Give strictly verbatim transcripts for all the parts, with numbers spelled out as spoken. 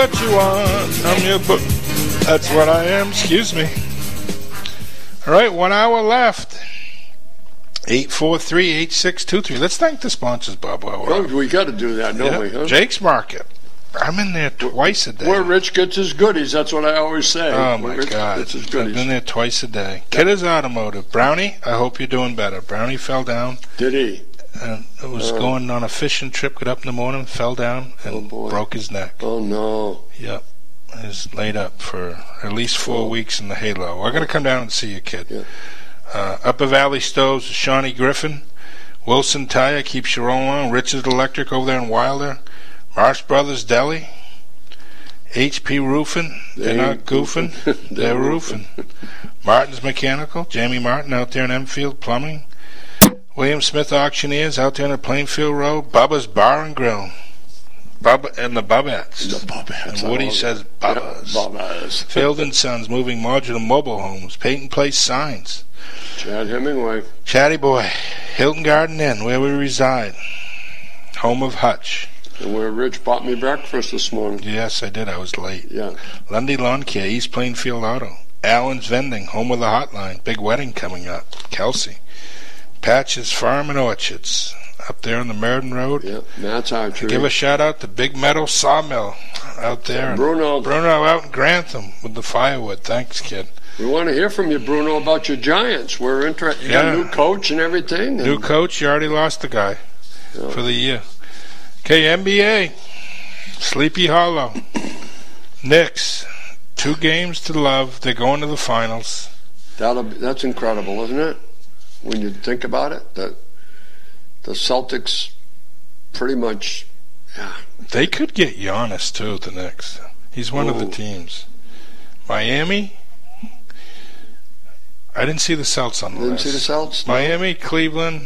What you want? I'm your book. That's what I am. Excuse me. All right, one hour left. eight four three, eight six two three. Let's thank the sponsors, Bob. Oh, we got to do that, don't yeah. we? Huh? Jake's Market. I'm in there twice a day. Where Rich gets his goodies, that's what I always say. Oh, my Where Rich God. gets his I've goodies. been there twice a day. Kidder's Automotive. Brownie, I hope you're doing better. Brownie fell down. Did he? And it was uh, going on a fishing trip, got up in the morning, fell down, and oh broke his neck. Oh, no. Yep. He's laid up for at least four oh. weeks in the Halo. We're going to come down and see you, kid. Yeah. Uh, Upper Valley Stoves, Shawnee Griffin. Wilson Tire keeps you rolling on. Richard Electric over there in Wilder. Marsh Brothers Deli. H P Roofing. They're they not goofing. They're, They're roofing. Martin's Mechanical. Jamie Martin out there in Enfield Plumbing. William Smith Auctioneers out there in the Plainfield Road. Bubba's Bar and Grill. Bubba and the Bubbettes. The Bubbettes. And Woody says Bubba's. Yep, Bubba's. Field and Sons Moving Modular Mobile Homes. Peyton Place Signs. Chad Hemingway. Chatty Boy. Hilton Garden Inn, where we reside. Home of Hutch. And where Rich bought me breakfast this morning. Yes, I did. I was late. Yeah. Lundy Lawn Care, East Plainfield Auto. Allen's Vending, home of the hotline. Big wedding coming up. Kelsey. Patches Farm and Orchards, up there on the Meriden Road. Yep, that's our tree. Give a shout out to Big Meadow Sawmill out there. Bruno. Bruno out in Grantham with the firewood. Thanks, kid. We want to hear from you, Bruno, about your Giants. We're interested. You yeah. got a new coach and everything. And new coach. You already lost the guy yeah. for the year. Okay, N B A. Sleepy Hollow. Knicks. Two games to love. They're going to the finals. That'll be, that's incredible, isn't it? When you think about it, the the Celtics pretty much, yeah. They could get Giannis too. The Knicks. He's one Ooh. of the teams. Miami. I didn't see the Celts on the didn't list. Didn't see the Celts. Miami, Cleveland,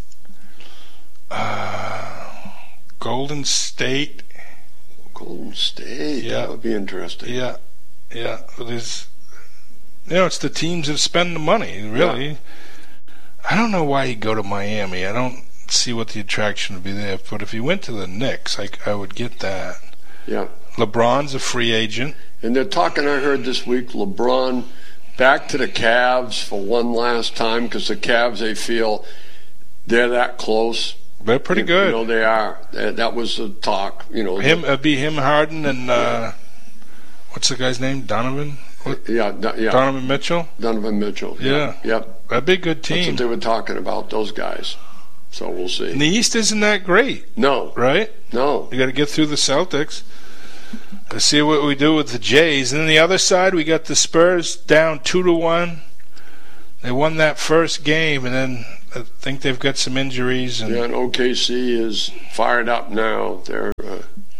uh, Golden State. Golden State. Yeah, that would be interesting. Yeah, yeah. There's, you know, it's the teams that spend the money. Really. Yeah. I don't know why he'd go to Miami. I don't see what the attraction would be there. But if he went to the Knicks, I, I would get that. Yeah. LeBron's a free agent. And they're talking, I heard this week, LeBron back to the Cavs for one last time because the Cavs, they feel they're that close. They're pretty you, good. You know, they are. That was the talk. You know, him it'd be him, Harden, and uh, what's the guy's name? Donovan? What? Yeah, yeah. Donovan Mitchell? Donovan Mitchell. Yeah. yeah. Yep. That'd be a good team. That's what they were talking about, those guys. So we'll see. And the East isn't that great. No. Right? No. You got to get through the Celtics. Let's see what we do with the Jays. And then the other side, we got the Spurs down two to one. They won that first game, and then I think they've got some injuries. And yeah, and O K C is fired up now. They're uh,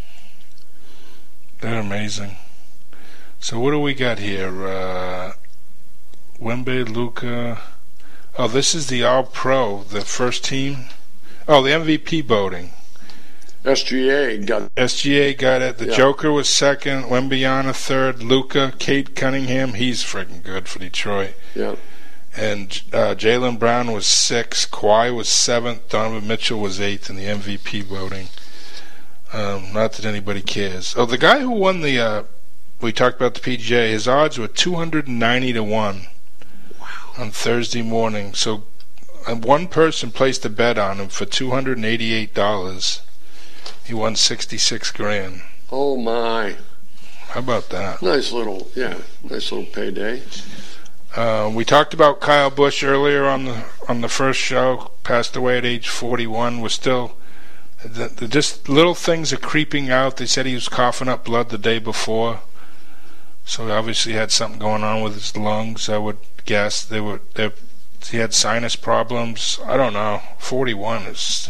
they're amazing. So what do we got here? Uh, Wemby, Luka. Oh, this is the All-Pro, the first team. Oh, the M V P voting. S G A got it. S G A got it. The yeah. Joker was second. Wembyana third. Luka, Kate Cunningham. He's freaking good for Detroit. Yeah. And uh, Jaylen Brown was sixth. Kawhi was seventh. Donovan Mitchell was eighth in the M V P voting. Um, not that anybody cares. Oh, the guy who won the, uh, we talked about the P G A, his odds were two hundred ninety to one wow. on Thursday morning. So uh, one person placed a bet on him for two hundred eighty-eight dollars. He won sixty-six grand. Oh, my. How about that? Nice little, yeah, nice little payday. Uh, we talked about Kyle Busch earlier on the on the first show. Passed away at age forty-one. Was still, the, the just little things are creeping out. They said he was coughing up blood the day before, so he obviously had something going on with his lungs. I would guess they were. They, he had sinus problems. I don't know. forty-one is.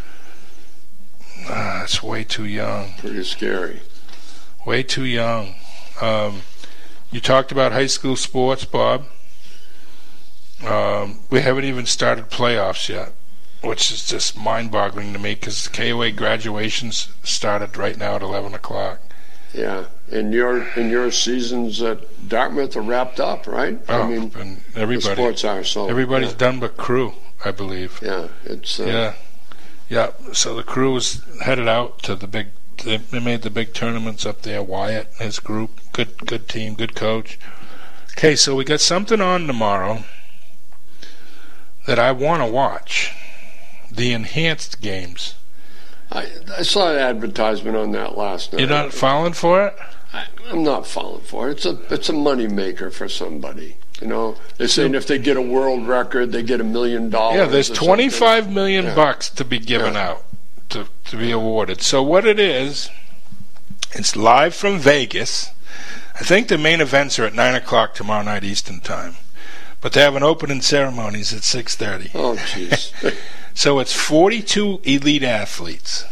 Uh, it's way too young. Pretty scary. Way too young. Um, you talked about high school sports, Bob. Um, we haven't even started playoffs yet, which is just mind-boggling to me because K O A graduations started right now at eleven o'clock. Yeah, and your and your seasons at Dartmouth are wrapped up, right? Oh, I mean, and everybody, the sports are so. Everybody's yeah. done but Crew, I believe. Yeah, it's uh, yeah, yeah. So the Crew was headed out to the big they, they made the big tournaments up there. Wyatt, his group, good good team, good coach. Okay, so we got something on tomorrow that I want to watch. The enhanced games. I, I saw an advertisement on that last night. You're not falling for it? I, I'm not falling for it. It's a it's a money maker for somebody. You know, they're saying if they get a world record, they get a million dollars. Yeah, there's twenty-five million yeah. bucks to be given yeah. out, to, to be awarded. So what it is, it's live from Vegas. I think the main events are at nine o'clock tomorrow night Eastern Time. But they have an opening ceremonies at six thirty. Oh, jeez. So it's forty-two elite athletes.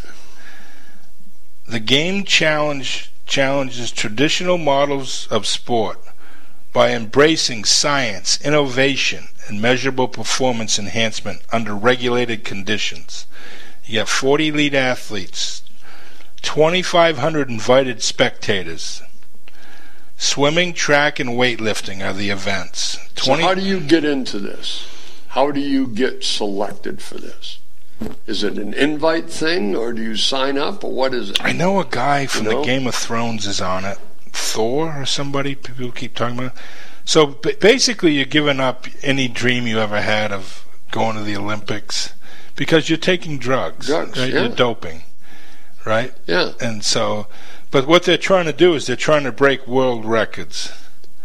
The game challenge challenges traditional models of sport by embracing science, innovation, and measurable performance enhancement under regulated conditions. You have forty elite athletes, twenty-five hundred invited spectators. Swimming, track, and weightlifting are the events. twenty So how do you get into this? How do you get selected for this? Is it an invite thing, or do you sign up, or what is it? I know a guy from you know? the Game of Thrones is on it. Thor or somebody people keep talking about. So b- basically you're giving up any dream you ever had of going to the Olympics because you're taking drugs. Drugs, right? yeah. You're doping, right? Yeah. And so, but what they're trying to do is they're trying to break world records.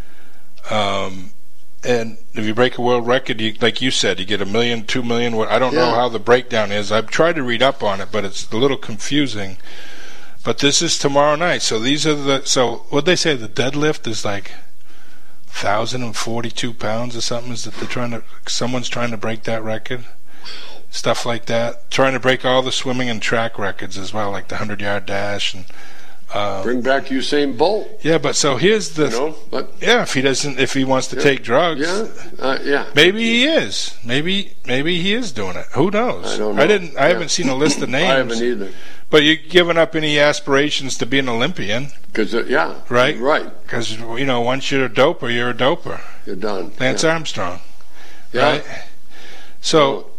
Um, and if you break a world record, you, like you said, you get a million, two million. I don't yeah. know how the breakdown is. I've tried to read up on it, but it's a little confusing. But this is tomorrow night. So these are the, so what they say, the deadlift is like one thousand forty-two pounds or something. Is that they're trying to, someone's trying to break that record? Stuff like that. Trying to break all the swimming and track records as well, like the hundred-yard dash. and uh, Bring back Usain Bolt. Yeah, but so here's the, you know, but, yeah, if he doesn't, if he wants to yeah, take drugs. Yeah, uh, yeah. Maybe he is. Maybe maybe he is doing it. Who knows? I don't know. I didn't. I yeah. haven't seen a list of names. I haven't either. But you're giving up any aspirations to be an Olympian. Because, uh, yeah. Right? Right. Because, you know, once you're a doper, you're a doper. You're done. Lance yeah. Armstrong. Yeah. Right? So,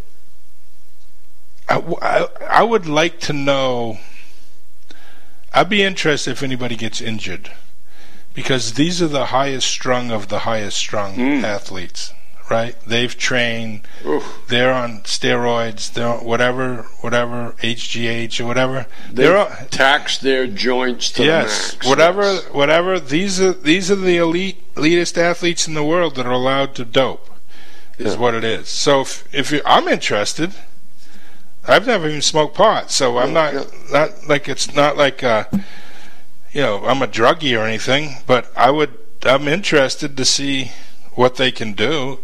I, I, I would like to know, I'd be interested if anybody gets injured. Because these are the highest strung of the highest strung mm. athletes. Right? They've trained. Oof. They're on steroids. They're on whatever, whatever H G H or whatever. They they're on, tax their joints to yes, the max. Whatever, yes. whatever. These are these are the elite, elitist athletes in the world that are allowed to dope. Is yeah. what it is. So if if you, I'm interested. I've never even smoked pot, so I'm not yeah. not like it's not like uh, you know, I'm a druggie or anything. But I would. I'm interested to see what they can do.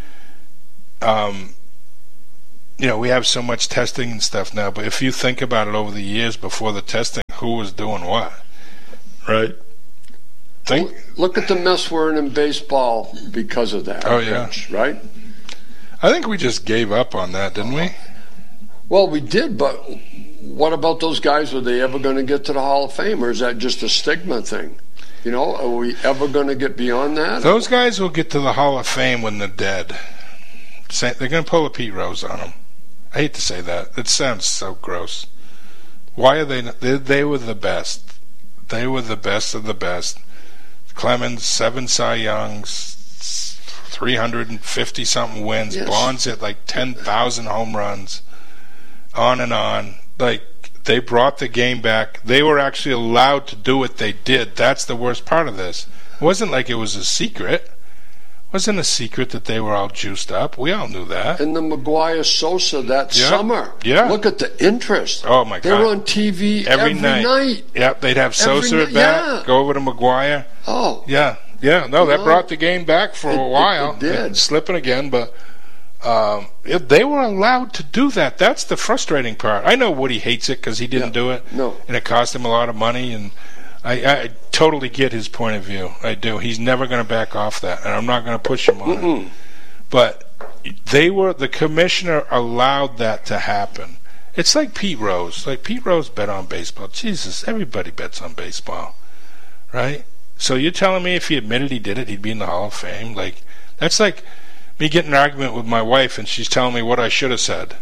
Um, you know, we have so much testing and stuff now, but if you think about it over the years before the testing, who was doing what? Right? Think. Look at the mess we're in in baseball because of that. Oh, yeah. Right? I think we just gave up on that, didn't we? Well, we did, but what about those guys? Are they ever going to get to the Hall of Fame, or is that just a stigma thing? You know, are we ever going to get beyond that? Those guys will get to the Hall of Fame when they're dead. They're going to pull a Pete Rose on them. I hate to say that. It sounds so gross. Why are they not? They, they were the best. They were the best of the best. Clemens, seven Cy Youngs, three hundred fifty something wins. Yes. Bonds hit like ten thousand home runs. On and on. Like, they brought the game back. They were actually allowed to do what they did. That's the worst part of this. It wasn't like it was a secret. It wasn't a secret that they were all juiced up. We all knew that. And the Maguire Sosa that yeah. summer. Yeah. Look at the interest. Oh, my God. They were on T V every, every night. night. Yep, they'd have Sosa every at bat, yeah. go over to Maguire. Oh. Yeah, yeah. No, that no. brought the game back for it, a while. It, it did. It's slipping again, but um, it, they were allowed to do that. That's the frustrating part. I know Woody hates it because he didn't yeah. do it. No. And it cost him a lot of money, and I, I totally get his point of view. I do. He's never going to back off that, and I'm not going to push him on Mm-mm. it. But they were, the commissioner allowed that to happen. It's like Pete Rose. Like Pete Rose bet on baseball. Jesus, everybody bets on baseball, right? So you're telling me if he admitted he did it, he'd be in the Hall of Fame? Like, that's like me getting an argument with my wife and she's telling me what I should have said.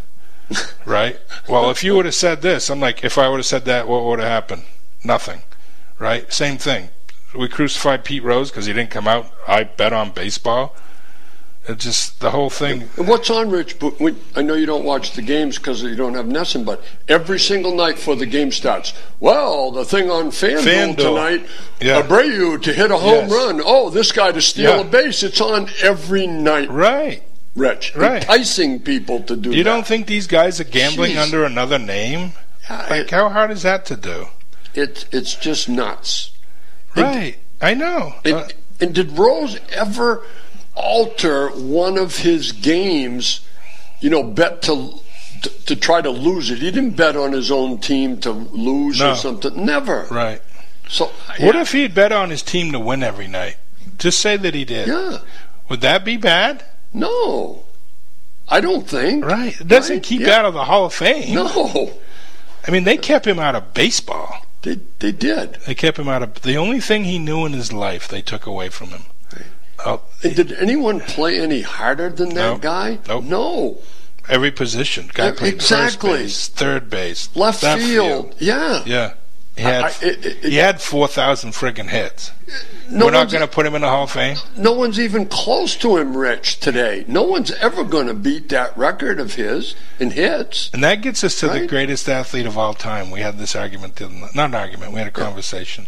right? Well, if you would have said this, I'm like, if I would have said that, what would have happened? Nothing, right? Same thing. We crucified Pete Rose because he didn't come out. I bet on baseball. It just, the whole thing. And what's on, Rich? I know you don't watch the games because you don't have Nesson, but every single night before the game starts, well, the thing on FanDuel, FanDuel. tonight, yeah. Abreu to hit a home yes. run. Oh, this guy to steal yeah. a base. It's on every night. Right. Rich. Right. Enticing people to do you that. You don't think these guys are gambling Jeez. under another name? Yeah, like, it, how hard is that to do? It, it's just nuts. Right. And, I know. And, uh, and did Rose ever alter one of his games, you know, bet to, to to try to lose it? He didn't bet on his own team to lose no. or something. Never. Right. So what yeah. if he'd bet on his team to win every night? Just say that he did. Yeah. Would that be bad? No. I don't think. Right. It doesn't right? keep yeah. out of the Hall of Fame. No. I mean, they kept him out of baseball. They they did. They kept him out of the only thing he knew in his life. They took away from him. Oh, did anyone play any harder than that nope. guy? Nope. No. Every position. Guy played exactly. first base, third base, left, left field. field. Yeah. Yeah. He had, I, it, it, he had four thousand friggin' hits. No We're not going to put him in the Hall of Fame? No one's even close to him, Rich, today. No one's ever going to beat that record of his in hits. And that gets us to right? the greatest athlete of all time. We had this argument, not an argument, we had a conversation.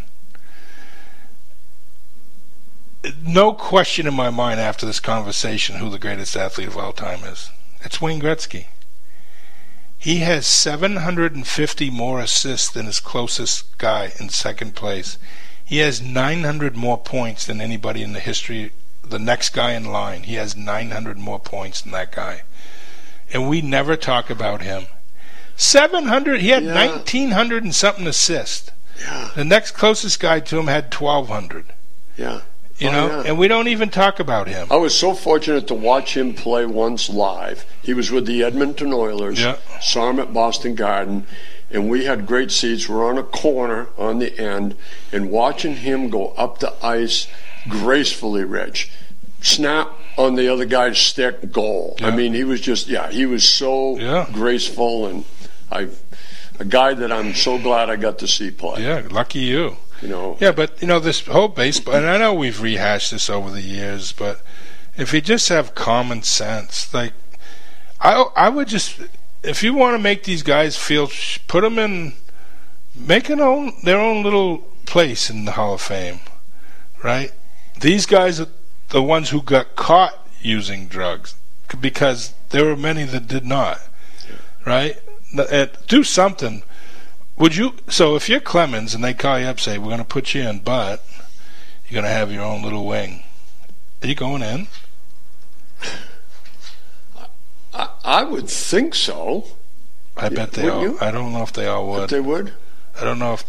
No question in my mind after this conversation who the greatest athlete of all time is. It's Wayne Gretzky. He has seven hundred fifty more assists than his closest guy in second place. He has nine hundred more points than anybody in the history. The next guy in line, he has nine hundred more points than that guy. And we never talk about him. seven hundred, he had yeah. nineteen hundred and something assists. Yeah. The next closest guy to him had twelve hundred. Yeah. You oh, know, yeah. and we don't even talk about him. I was so fortunate to watch him play once live. He was with the Edmonton Oilers. Yeah. Saw him at Boston Garden, and we had great seats. We're on a corner on the end, and watching him go up the ice gracefully, Rich. Snap on the other guy's stick, goal. Yeah. I mean, he was just, yeah, he was so yeah. graceful, and I, a guy that I'm so glad I got to see play. Yeah, lucky you. You know. Yeah, but you know this whole baseball, and I know we've rehashed this over the years, but if you just have common sense, like I, I would just, if you want to make these guys feel, put them in, make an own their own little place in the Hall of Fame, right? These guys are the ones who got caught using drugs, because there were many that did not, right? Do something. Would you? So if you're Clemens and they call you up, say we're going to put you in, but you're going to have your own little wing. Are you going in? I, I would think so. I bet they Wouldn't all. You? I don't know if they all would. If they would. I don't know if